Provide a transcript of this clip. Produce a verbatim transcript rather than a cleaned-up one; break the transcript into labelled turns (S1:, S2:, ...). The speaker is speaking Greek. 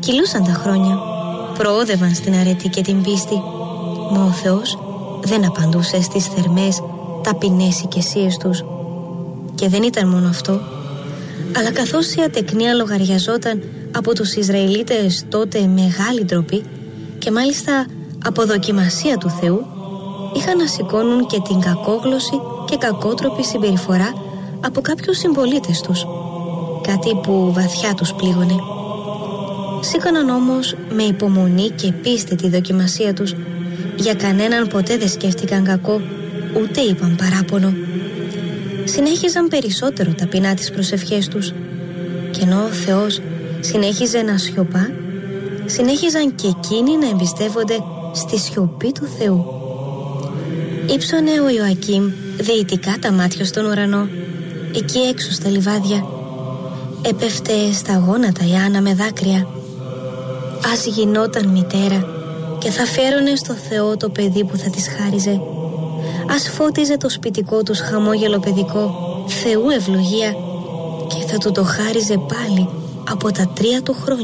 S1: Κυλούσαν τα χρόνια, προόδευαν στην αρετή και την πίστη, μα ο Θεός δεν απαντούσε στις θερμές, ταπεινές οικεσίες τους. Και δεν ήταν μόνο αυτό, αλλά καθώς η ατεκνία λογαριαζόταν από τους Ισραηλίτες τότε μεγάλη ντροπή και μάλιστα αποδοκιμασία του Θεού, είχαν να σηκώνουν και την κακόγλωση και κακότροπη συμπεριφορά από κάποιους συμπολίτες τους, κάτι που βαθιά τους πλήγωνε. Σήκωναν όμως με υπομονή και πίστη τη δοκιμασία τους. Για κανέναν ποτέ δεν σκέφτηκαν κακό, ούτε είπαν παράπονο. Συνέχιζαν περισσότερο ταπεινά τις προσευχές τους. Και ενώ ο Θεός συνέχιζε να σιωπά, συνέχιζαν και εκείνοι να εμπιστεύονται στη σιωπή του Θεού. Ήψωνε ο Ιωακήμ δεητικά τα μάτια στον ουρανό, εκεί έξω στα λιβάδια. Έπεφτε στα γόνατα η Άννα με δάκρυα. Ας γινόταν μητέρα και θα φέρωνε στο Θεό το παιδί που θα της χάριζε. Ας φώτιζε το σπιτικό τους χαμόγελο παιδικό, Θεού ευλογία, και θα του το χάριζε πάλι από τα τρία του χρόνια.